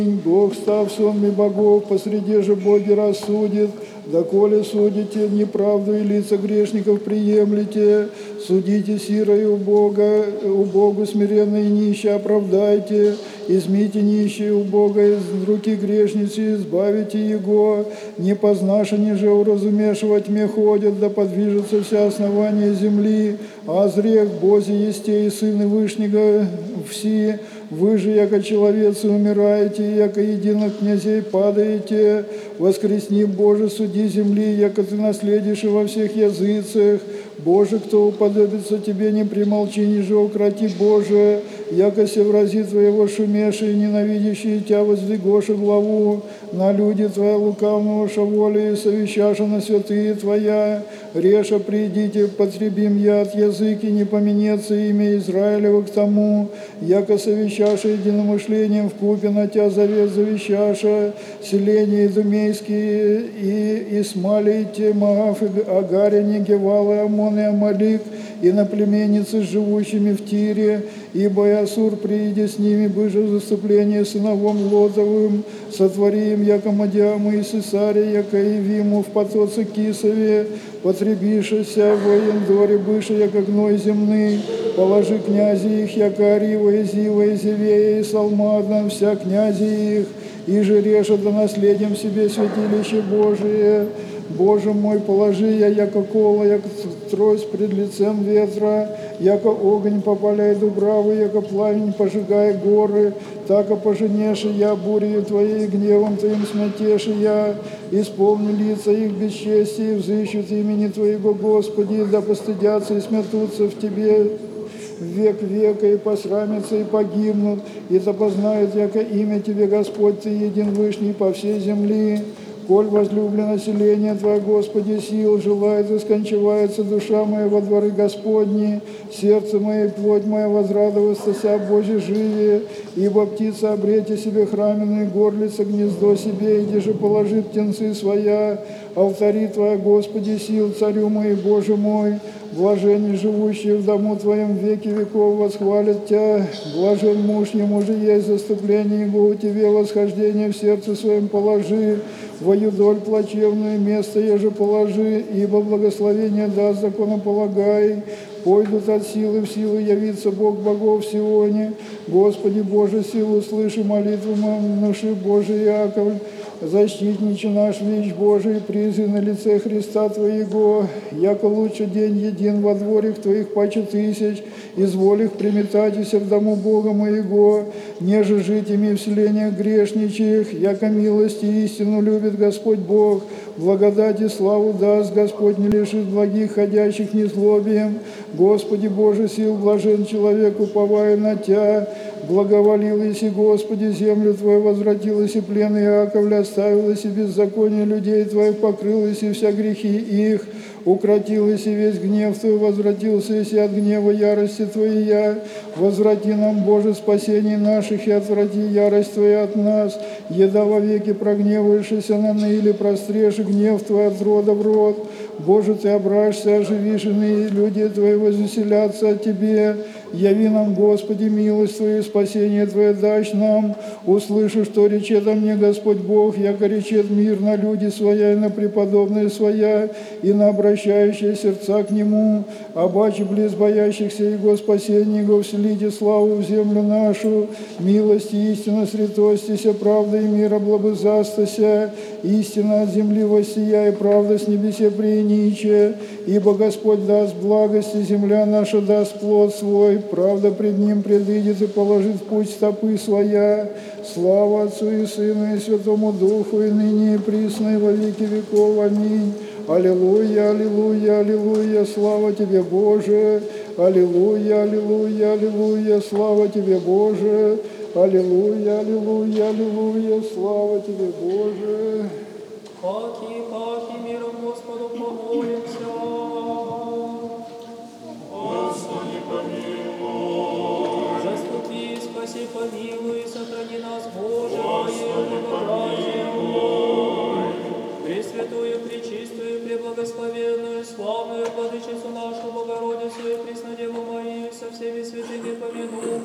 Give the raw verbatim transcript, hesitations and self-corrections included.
Бог, став сонми богов, посреди же боги рассудит, доколе судите неправду и лица грешников приемлете, судите сирою Бога, у Бога смиренно и нище оправдайте, измите нищие у Бога из руки грешницы, избавите Его, не познашени же уразумевшего тьме ходят, да подвижется вся основание земли, а зрех Бози есте и Сыны Вышнего все, вы же, яко человецы, умираете, яко единых князей падаете, воскресни, Боже, суди земли, яко ты наследишь и во всех языцах. Боже, кто уподобится тебе, не примолчи, ниже укроти, Боже, яко се врази твоего шумеши, ненавидящие тебя воздвигоша главу, на люди твоя лукавного шаволи, совещаша на святые твоя, реша придите, потребим я от языки, не поменется имя Израилева к тому, яко совещаша единомышлением вкупе на тебя завет завещаша, селения идумейские и Исмалите, Маав, и Агаряне, Гевалы, Амон и Амалик, и на племенницы, живущими в Тире, ибо и Асур, прииди с ними, быже заступление сыновом Лотовым, сотвори им, яко Мадиаму и Сесаре, яко Евиму в потоце Кисове, потребишися в Ендоре, быше, яко гной земный, положи князи их, яко Арива, и Зива, и Зевея, и Салмадна, вся князи их, и же решат да наследим себе святилище Божие. Боже мой, положи я, яко кола, яко трость пред лицем ветра, яко огонь попаляй дубравы, яко пламень пожигай горы, тако поженеши я бурею твоей, гневом твоим смятеши я, исполни лица их бесчестия, взыщут имени Твоего, Господи, да постыдятся и смятутся в Тебе век века, и посрамятся, и погибнут, и да познают, яко имя Тебе, Господь, Ты един вышний по всей земли. Коль возлюблено селение Твое, Господи, сил желает, и скончивается душа моя во дворы Господни, сердце мое и плоть моя возрадоваться ся Божьей живе, ибо птица обрете себе храменную, горлица гнездо себе, иди же положи птенцы своя, алтари Твоя, Господи, сил, царю мой, Боже мой, блаженни живущие в дому Твоем веки веков восхвалят Тебя, блажен муж, ему же есть заступление Его, у Тебе восхождение в сердце своем положи, во юдоль плачевное место еже положи, ибо благословение даст законополагай, пойдут от силы в силу явится Бог богов сегодня. Господи Боже, силу услыши молитву наши, Божий Яковль, защитниче наш вещь Божий, призи на лице Христа Твоего, яко лучше день един во дворях Твоих паче тысяч, изволь их приметатися в дому Бога моего, неже жить ими в селениях грешничих, яко милости и истину любит Господь Бог, благодать и славу даст Господь, не лишит благих, ходящих незлобием. Господи Боже, сил блажен человек, уповая на Тя, благоволил Иси, Господи, землю Твою возвратилась, и плен Иаковля оставилась, и беззаконие людей Твоих покрылось, и вся грехи их, укротилась, и весь гнев Твой возвратился, и от гнева ярости Твоя. Возврати нам, Боже, спасение наших, и отврати ярость Твоя от нас, еда во веки прогневаешься на ныне, прострешь гнев Твой от рода в род. Боже, Ты обращься, оживишь, иные люди Твои возвеселятся о Тебе. Яви нам, Господи, милость Твою, спасение Твое дашь нам. Услышу, что речет о мне Господь Бог, яко речет мир на люди Своя и на преподобные Своя, и на обращающие сердца к Нему. Обаче близ боящихся Его спасения Его вселите славу в землю нашу. Милость и истина сретостися, правда и мир облобызастася, истина от земли воссия, и правда с небесе прииниче. Ибо Господь даст благость, и земля наша даст плод свой, правда пред Ним предвидит и положит в путь стопы своя. Слава Отцу и Сыну и Святому Духу, и ныне и присно, и во веки веков. Аминь. Аллилуйя, аллилуйя, аллилуйя, слава Тебе, Боже. Аллилуйя, аллилуйя, аллилуйя, слава Тебе, Боже. Аллилуйя, аллилуйя, аллилуйя, слава Тебе, Боже. Паки, паки, миром Господу помолимся. Господи, помилуй. Заступи, спаси, помилуй.